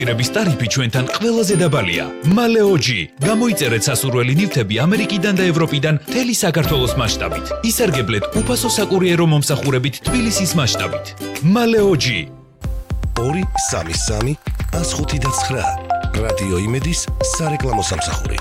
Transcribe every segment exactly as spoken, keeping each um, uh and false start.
რების ტარიფი ჩვენთან ყველაზე დაბალია. მალეოჯი. გამოიწერეთ სასურველი ნივთები ამერიკიდან და ევროპიდან მთელი საქართველოს მასშტაბით. ისარგებლეთ უფასო საკურიერო მომსახურებით თბილისის მასშტაბით. მალეოჯი. ორი სამი სამი ას ხუთი და ცხრა. რადიო იმედის სარეკლამო სამსახური.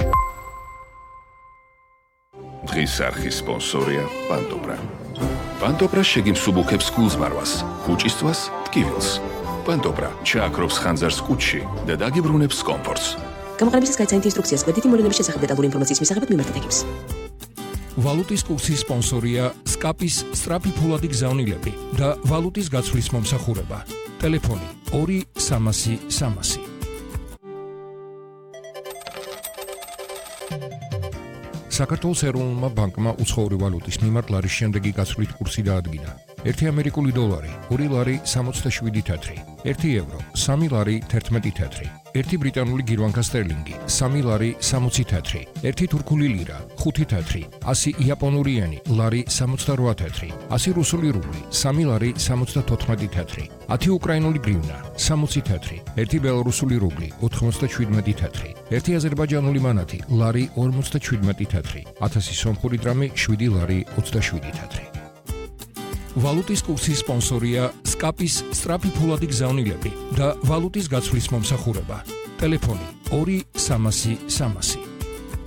დღის არხის სპონსორია პანტობრა. პანტობრა შეგიმსუბუქებს გულზმარვას, ხუჭისთვას, ტკივილს. პანტობრა ჩააქრობს ხანძარს კუჭში და დაგიბრუნებს კომფორტს. გამოყენებისას გაიცანით ინსტრუქციას გვერდითი მოვლენების შესახებ დეტალური ინფორმაციის მისაღებად მიმართეთ ეკიპს. ვალუტის კურსის სპონსორია სკაპის სწრაფი ფულადი გზავნილები და ვალუტის გაცვლის მომსახურება. ტელეფონი ორი სამასი სამასი. საქართველოს ეროვნულმა ბანკმა უცხოური ვალუტის მიმართ ლარის შემდეგი გაცვლით კურსი დაადგინა. ერთი ამერიკული დოლარი, ორი ლარი სამოცდაშვიდი თეთრი, ერთი ევრო, სამი ლარი თერთმეტი თეთრი, ერთი ბრიტანული გირვანკა სტერლინგი, სამი ლარი სამოცი თეთრი, ერთი თურქული ლირა, ხუთი თეთრი, ასი იაპონური ენი, ლარი სამოცდარვა თეთრი, ასი რუსული რუბლი, სამი ლარი სამოცდათოთხმეტი თეთრი, ათი უკრაინული გრივნა, სამოცი თეთრი, ერთი ბელორუსული რუბლი, ოთხმოცდაშვიდმეტი თეთრი, ერთი აზერბაიჯანული მანათი, ლარი ორმოცდაშვიდმეტი თეთრი, ათასი სომხური დრამი, შვიდი ლარი ოცდაშვიდი თეთრი. ვალუტის კურსის სპონსორია სკაპის სწრაფი ფულადი გზავნილები და ვალუტის გაცვლის მომსახურება. ტელეფონი ორი სამასი სამასი.